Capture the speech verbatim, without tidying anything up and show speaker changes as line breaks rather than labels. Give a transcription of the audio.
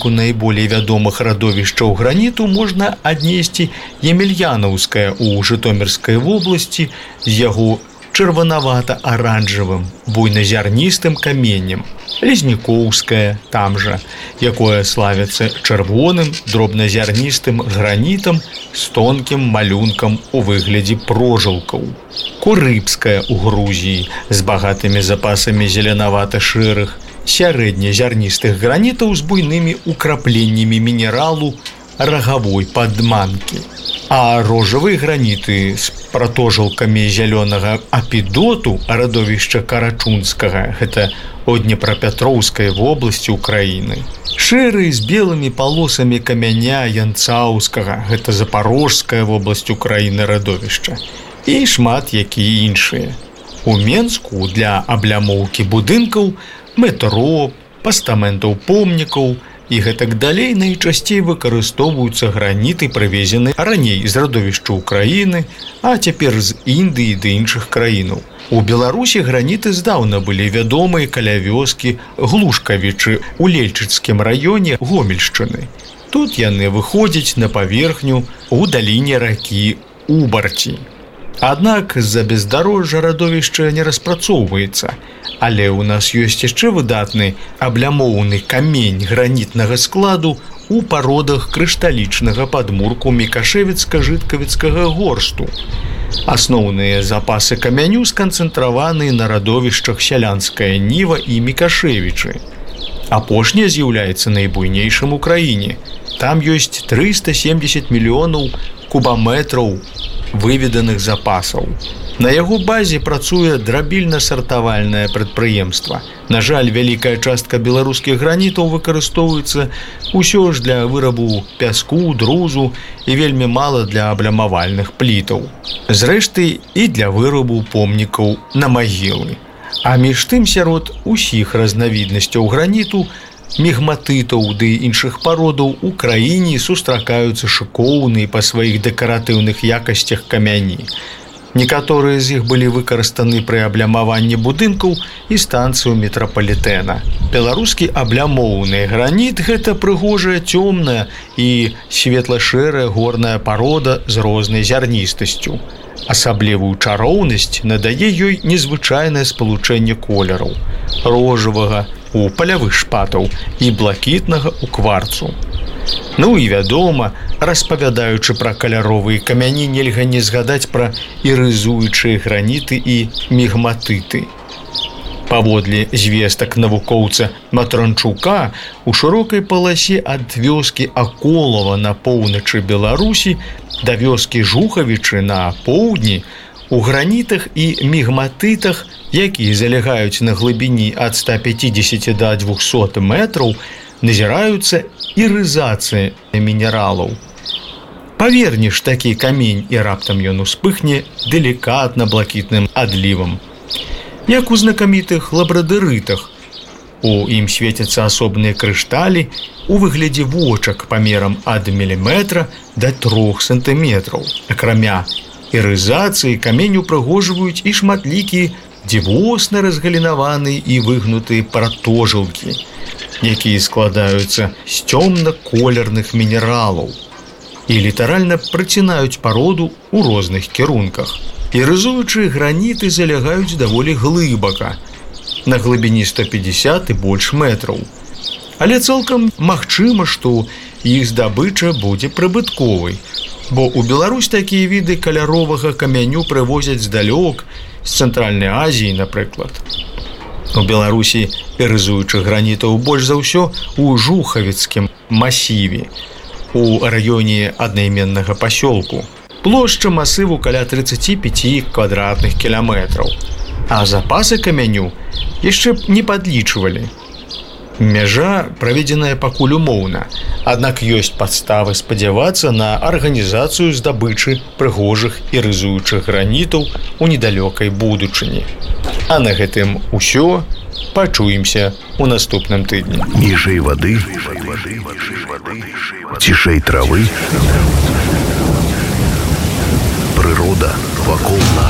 ліку найболей вядомых радовішчаў граніту можна аднесці Емельянаўскае ў Жытомірскай вобласці з яго чырванавата-аранжавым буйназярністым каменем, Лезнікоўскае там жа, якое славіцца чырвоным дробназярністым гранітам з тонкім малюнкам у выглядзе прожылкаў, Курыбскае ў Грузіі з багатымі запасамі зеленавата-шэрых, сярэднязярністых гранітаў з буйнымі украпленнямі мінералу рагавой падманкі. А рожавыя граніты з пратожылкамі зялёнага апідоту радовішча Карачунскага, гэта у Днепрапетроўскай вобласці Украіны. Шэры з белымі палосамі камяня Янцаўскага, гэта Запарожская вобласць Украіны радовішча. І шмат якія іншыя. У Менску для аблямоўкі будынкаў, метро, пастаментаў помнікаў і гэтак далей найчасцей выкарыстоўваюцца граніты, прывезены раней з радовішча Украіны, а цяпер з Індыі ды іншых краінаў. У Беларусі граніты здаўна былі вядомыя каля вёскі Глушкавічы ў Лельчыцкім раёне Гомельшчыны. Тут яны выходзяць на паверхню ў даліне ракі Убарці. Аднак з-за бездарожжа радовішча не распрацоўваецца, але ў нас ёсць яшчэ выдатны аблямоўны камень гранітнага складу у пародах крышталічнага падмурку Мікашэвіцка-жыткавіцкага горсту. Асноўныя запасы камяню сканцэнтраваны на радовішчах Сялянская Ніва і Мікашэвічы. Апошняе з'яўляецца найбуйнейшым у краіне. Там ёсць трыста семдзесят мільёнаў кубаметраў выведаных запасаў. На яго базе працуе драбільна-сартавальнае прадпрыемства. На жаль, вялікая частка беларускіх гранітаў выкарыстоўваецца ўсё ж для вырабу пяску, друзу і вельмі мала для аблямавальных плітаў. Зрэшты, і для вырабу помнікаў на магілы. А між тым сярод усіх разнавіднасцяў граніту, мігматытаў ды іншых пародаў у краіне сустракаюцца шыкоўныя па сваіх дэкаратыўных якасцях камяні. Некаторыя з іх былі выкарыстаны пры аблямаванні будынкаў і станцыю метрапалітэна. Беларускі аблямоўны граніт – гэта прыгожая, цёмная і светла-шэрая горная парода з рознай зярністасцю. Асаблівую чароўнасць надае ёй незвычайнае спалучэнне колераў – рожавага у палявых шпатаў і блакітнага ў кварцу. Ну і вядома, распавядаючы пра каляровыя камяні, нельга не згадаць пра ірызуючыя граніты і мігматыты. Паводле звестак навукоўца Матранчука, у шырокай паласе ад вёскі Аколава на поўначы Беларусі да вёскі Жухавічы на поўдні у гранітах і мігматытах, якія залягаюць на глыбіні ад ста пяцідзесяці да двухсот метраў, назіраюцца ірызацыі мінералаў. Павернеш такі камень, і раптам ён успыхне делікатна блакітным адлівам. Як у знакамітых лабрадырытах. У ім свецяцца асобныя крышталі у выглядзе вочак памерам ад міліметра да трох сантыметраў. Акрамя ірызацыі камень упрыгожваюць і шматлікія дзівосна разгалінаваныя і выгнутыя пратожылкі, якія складаюцца з цёмна-колерных мінералаў і літаральна прыцінаюць пароду ў розных кірунках. Ірызуючыя граніты залягаюць даволі глыбака, на глыбіні сто пятьдесят і больш метраў. Але цалкам магчыма, што іх здабыча будзе прыбытковай, бо ў Беларусь такія віды каляровага камяню прывозяць здалёк, з Цэнтральнай Азіі, напрыклад. У Беларусі ірызуючых гранітаў больш за ўсё у Жухавіцкім масіве, у раёне аднайменнага пасёлку. Плошча масыву каля тридцати пяти квадратных кіламетраў, а запасы камяню яшчэ не падлічвалі. Мяжа праведзеная пакуль умоўна, аднак ёсць падставы спадзявацца на арганізацыю здабычы прыгожых ірызуючых гранітаў у недалёкай будучыні. А на гэтым усё. Пачуемся у наступным тыдні.
Ніжэй вады, цішэй травы, прырода вакол нас.